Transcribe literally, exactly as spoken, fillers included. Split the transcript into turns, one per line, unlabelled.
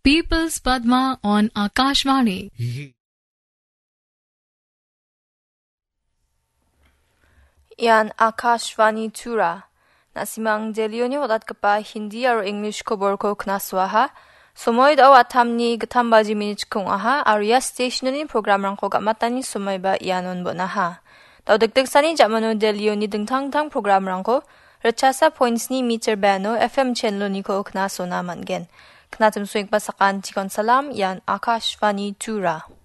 People's Padma on Akashvani.
Yan Akashvani Tura. Nasimang Delioni wadat kapa Hindi aro English kobor ko knaswaha. Sumoy daw atam ni gatambaji minich kung aha Arya stationary program rang ko gamatani sumoy ba ianon bo na ha. Daw dagdag sani jamano Delioni dingtang tang program rang ko rachasa points ni meter bano F M chenlo ni ko knaso naman gen. Knatum suing pasakan tikon salam yan Akashvani Tura.